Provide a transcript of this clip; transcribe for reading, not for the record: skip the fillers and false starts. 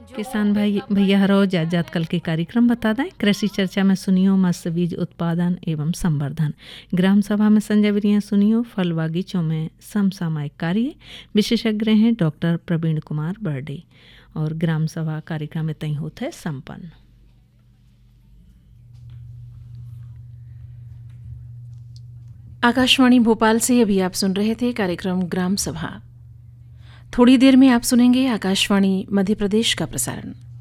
किसान भाई भैया हरो जात जात कल के कार्यक्रम बता दें। कृषि चर्चा में सुनियो मत्स्य बीज उत्पादन एवं संवर्धन। ग्राम सभा में संजय बिरिया सुनियो फल बागीचों में समसामयिक कार्य। विशेषज्ञ हैं डॉक्टर प्रवीण कुमार बर्डे। और ग्राम सभा कार्यक्रम में तय होते संपन्न। आकाशवाणी भोपाल से अभी आप सुन रहे थे कार्यक्रम ग्राम सभा। थोड़ी देर में आप सुनेंगे आकाशवाणी मध्य प्रदेश का प्रसारण।